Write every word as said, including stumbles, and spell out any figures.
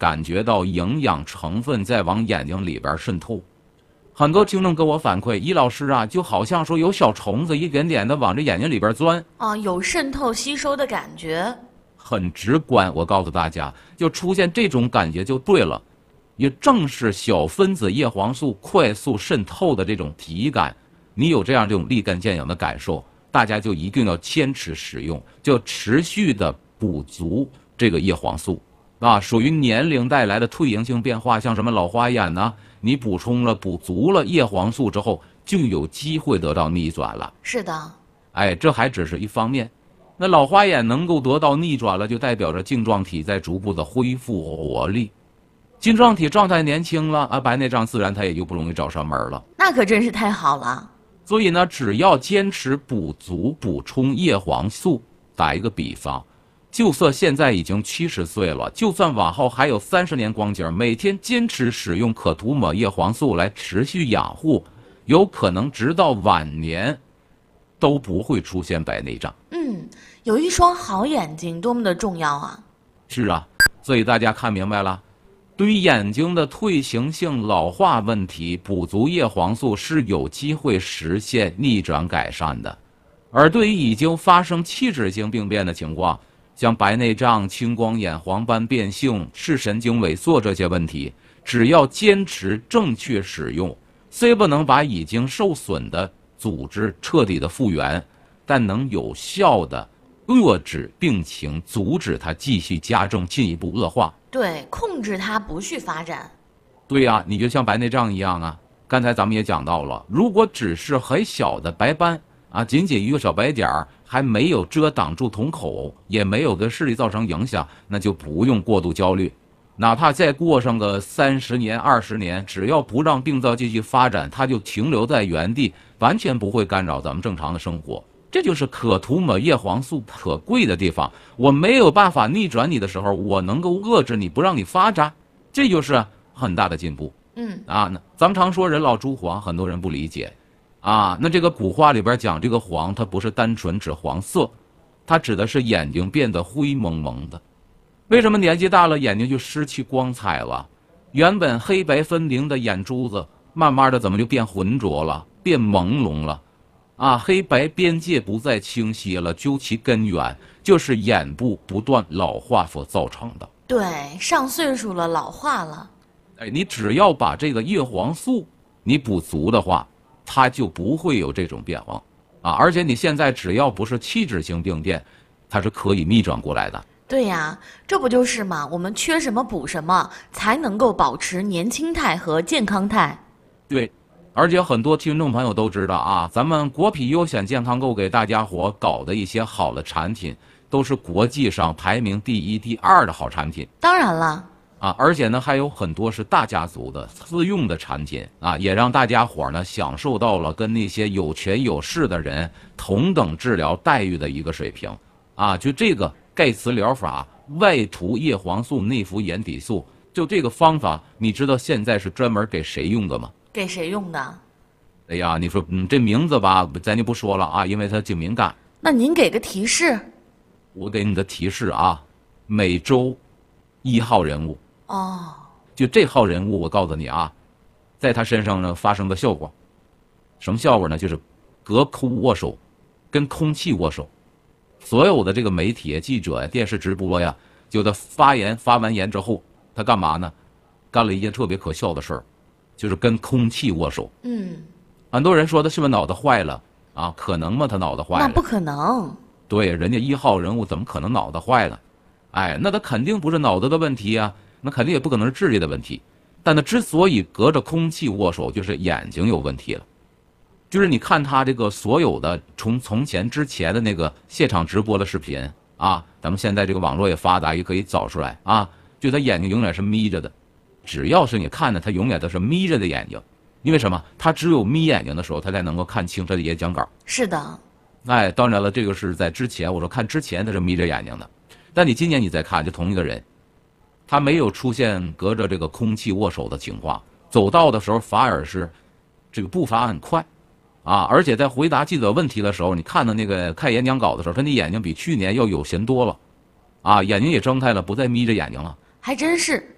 感觉到营养成分在往眼睛里边渗透。很多听众给我反馈，易老师啊，就好像说有小虫子一点点的往这眼睛里边钻啊，有渗透吸收的感觉， 很直观。我告诉大家，就出现这种感觉就对了，也正是小分子叶黄素快速渗透的这种体感。你有这样这种立竿见影的感受，大家就一定要坚持使用，就持续的补足这个叶黄素啊。属于年龄带来的退行性变化，像什么老花眼呢、啊？你补充了、补足了叶黄素之后，就有机会得到逆转了。 是的， 哎，这还只是一方面。那老花眼能够得到逆转了，就代表着晶状体在逐步的恢复活力。晶状体状态年轻了啊，白内障自然它也就不容易找上门了。 那可真是太好了。 所以呢，只要坚持补足、补充叶黄素，打一个比方。就算现在已经七十岁了，就算往后还有三十年光景，每天坚持使用可涂抹叶黄素来持续养护，有可能直到晚年都不会出现白内障。 嗯，有一双好眼睛多么的重要啊！ 是啊，所以大家看明白了，对于眼睛的退行性老化问题，补足叶黄素是有机会实现逆转改善的。而对于已经发生器质性病变的情况，像白内障、青光眼、黄斑变性、视神经萎缩这些问题，只要坚持正确使用，虽不能把已经受损的组织彻底的复原，但能有效的遏制病情，阻止它继续加重、进一步恶化。 对，控制它不去发展。 对呀、啊，你就像白内障一样啊，刚才咱们也讲到了，如果只是很小的白斑啊，仅仅一个小白点儿，还没有遮挡住瞳孔，也没有给视力造成影响，那就不用过度焦虑。哪怕再过上个三十年、二十年，只要不让病灶继续发展，它就停留在原地，完全不会干扰咱们正常的生活。这就是可涂抹叶黄素可贵的地方。我没有办法逆转你的时候，我能够遏制你，不让你发展，这就是很大的进步。 嗯啊，那咱们常说人老珠黄，很多人不理解。啊，那这个古话里边讲这个黄，它不是单纯指黄色，它指的是眼睛变得灰蒙蒙的。为什么年纪大了眼睛就失去光彩了？原本黑白分明的眼珠子，慢慢的怎么就变浑浊了，变朦胧了？啊，黑白边界不再清晰了，究其根源，就是眼部不断老化所造成的。 对，上岁数了，老化了。 哎，你只要把这个叶黄素你补足的话，它就不会有这种变化啊！而且你现在只要不是器质性病变，它是可以逆转过来的。 对呀，这不就是嘛？我们缺什么补什么，才能够保持年轻态和健康态。 对，而且很多听众朋友都知道啊，咱们国品优选健康购给大家伙搞的一些好的产品，都是国际上排名第一、第二的好产品。 当然了。 啊，而且呢，还有很多是大家族的私用的产品啊，也让大家伙呢享受到了跟那些有权有势的人同等治疗待遇的一个水平啊。就这个盖茨疗法外涂叶黄素内服眼底素，就这个方法，你知道现在是专门给谁用的吗？ 给谁用的？ 哎呀，你说嗯，这名字吧，咱就不说了啊，因为它挺敏感。 那您给个提示。 我给你的提示啊，每周一号人物。 哦， 就这号人物，我告诉你啊，在他身上呢发生的效果，什么效果呢？就是隔空握手，跟空气握手。所有的这个媒体、记者呀、电视直播呀，就他发言发完言之后，他干嘛呢？干了一件特别可笑的事儿，就是跟空气握手。 嗯， 很多人说他是不是脑袋坏了啊？可能吗？他脑袋坏了？ 那不可能。 对，人家一号人物怎么可能脑袋坏了？哎，那他肯定不是脑子的问题啊。那肯定也不可能是智力的问题，但他之所以隔着空气握手，就是眼睛有问题了。就是你看他这个所有的从从前之前的那个现场直播的视频啊，咱们现在这个网络也发达，也可以找出来啊。就他眼睛永远是眯着的，只要是你看的，他永远都是眯着的眼睛。因为什么？他只有眯眼睛的时候，他才能够看清他的演讲稿。 是的。 哎，当然了，这个是在之前，我说看之前他是眯着眼睛的，但你今年你再看，就同一个人。他没有出现隔着这个空气握手的情况，走道的时候反而是这个步伐很快，啊，而且在回答记者问题的时候，你看到那个看演讲稿的时候，他那眼睛比去年要有神多了，啊，眼睛也睁开了，不再眯着眼睛了。 还真是，